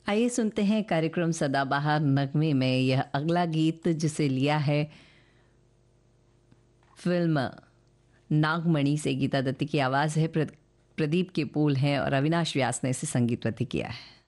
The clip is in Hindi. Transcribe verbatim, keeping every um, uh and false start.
आइए सुनते हैं कार्यक्रम सदाबहार नगमे में यह अगला गीत, जिसे लिया है फिल्म नागमणि से। गीता दत्ती की आवाज़ है, प्र- प्रदीप के बोल हैं और अविनाश व्यास ने इसे संगीतबद्ध किया है।